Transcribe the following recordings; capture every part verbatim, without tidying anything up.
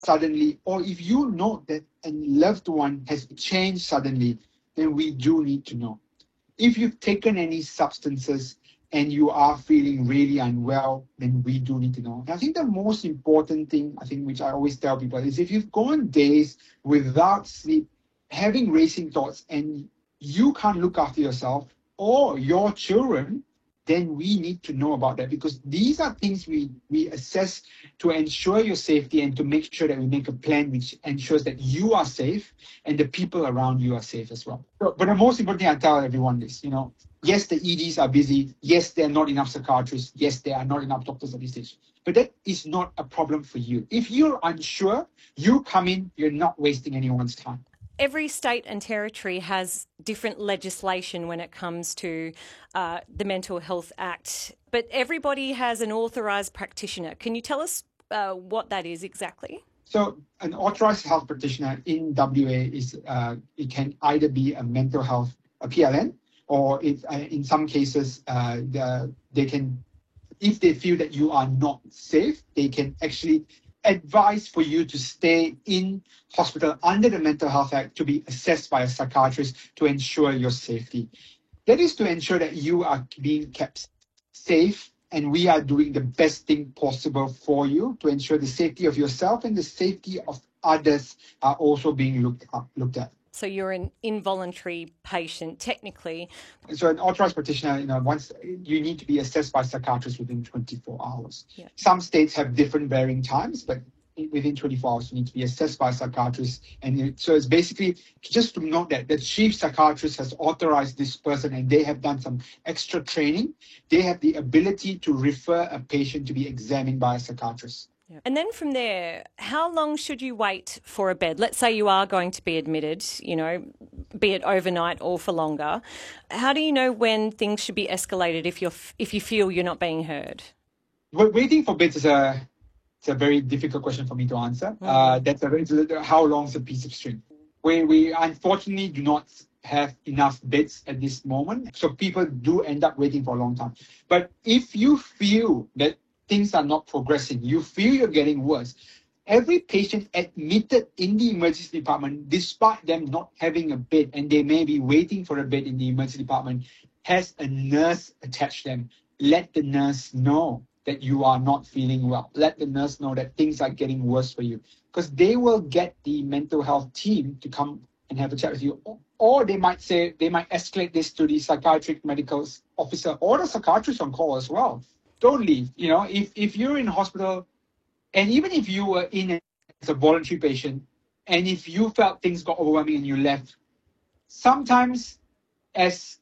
suddenly, or if you know that a loved one has changed suddenly, then we do need to know. If you've taken any substances and you are feeling really unwell, then we do need to know. And I think the most important thing, I think, which I always tell people, is if you've gone days without sleep, having racing thoughts, and you can't look after yourself or your children, then we need to know about that, because these are things we, we assess to ensure your safety and to make sure that we make a plan which ensures that you are safe and the people around you are safe as well. But the most important thing I tell everyone is, you know, yes, the E Ds are busy. Yes, there are not enough psychiatrists. Yes, there are not enough doctors at this stage. But that is not a problem for you. If you're unsure, you come in, you're not wasting anyone's time. Every state and territory has different legislation when it comes to uh, the Mental Health Act, but everybody has an authorised practitioner. Can you tell us uh, what that is exactly? So an authorised health practitioner in W A is, uh, it can either be a mental health, a P L N, or if, uh, in some cases, uh, the, they can, if they feel that you are not safe, they can actually advise for you to stay in hospital under the Mental Health Act to be assessed by a psychiatrist to ensure your safety. That is to ensure that you are being kept safe and we are doing the best thing possible for you to ensure the safety of yourself and the safety of others are also being looked up, looked at. So you're an involuntary patient, technically. So an authorized practitioner, you know, once you need to be assessed by psychiatrists within twenty-four hours. Yeah. Some states have different varying times, but within twenty-four hours, you need to be assessed by a psychiatrist. And it, so it's basically just to note that the chief psychiatrist has authorized this person and they have done some extra training. They have the ability to refer a patient to be examined by a psychiatrist. Yeah. And then from there, how long should you wait for a bed? Let's say you are going to be admitted, you know, be it overnight or for longer. How do you know when things should be escalated if you're if you feel you're not being heard? Well, waiting for beds is a it's a very difficult question for me to answer. Mm. Uh, that's a, it's a, how long is a piece of string? We we unfortunately do not have enough beds at this moment, so people do end up waiting for a long time. But if you feel that things are not progressing, you feel you're getting worse, every patient admitted in the emergency department, despite them not having a bed, and they may be waiting for a bed in the emergency department, has a nurse attached to them. Let the nurse know that you are not feeling well. Let the nurse know that things are getting worse for you, because they will get the mental health team to come and have a chat with you. Or they might say, they might escalate this to the psychiatric medical officer or the psychiatrist on call as well. Don't leave. You know, if, if you're in hospital, and even if you were in as a voluntary patient, and if you felt things got overwhelming and you left, sometimes as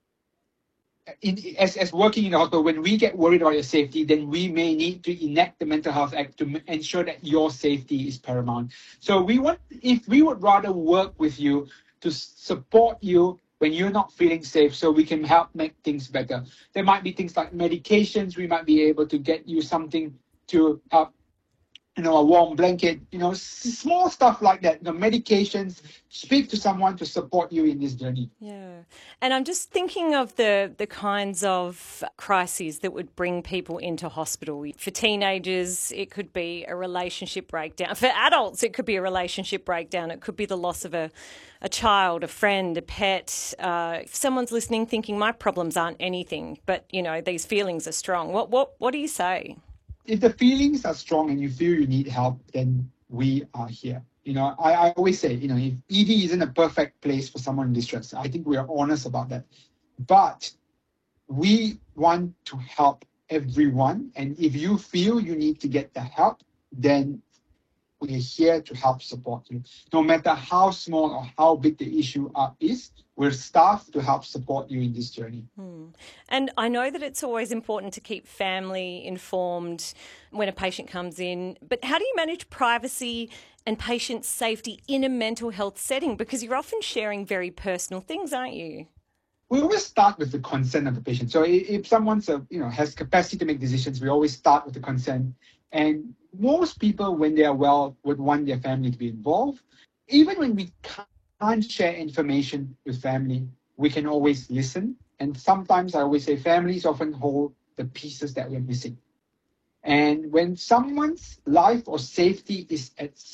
in, as, as working in the hospital, when we get worried about your safety, then we may need to enact the Mental Health Act to ensure that your safety is paramount. So we want, if we would rather work with you to support you when you're not feeling safe, so we can help make things better. There might be things like medications. We might be able to get you something to help, you know, a warm blanket, you know, small stuff like that, the medications. Speak to someone to support you in this journey. Yeah. And I'm just thinking of the, the kinds of crises that would bring people into hospital. For teenagers, it could be a relationship breakdown. For adults, it could be a relationship breakdown. It could be the loss of a, a child, a friend, a pet. Uh, if someone's listening thinking my problems aren't anything, but, you know, these feelings are strong, what what what do you say? If the feelings are strong and you feel you need help, then we are here. You know, I, I always say, you know, if E D isn't a perfect place for someone in distress, I think we are honest about that. But we want to help everyone. And if you feel you need to get the help, then we are here to help support you. No matter how small or how big the issue uh, is, we're staffed to help support you in this journey. Hmm. And I know that it's always important to keep family informed when a patient comes in, but how do you manage privacy and patient safety in a mental health setting? Because you're often sharing very personal things, aren't you? We always start with the consent of the patient. So if someone's a, you know, has capacity to make decisions, we always start with the consent. And most people, when they are well, would want their family to be involved. Even when we can't share information with family, we can always listen. And sometimes I always say families often hold the pieces that we're missing. And when someone's life or safety is at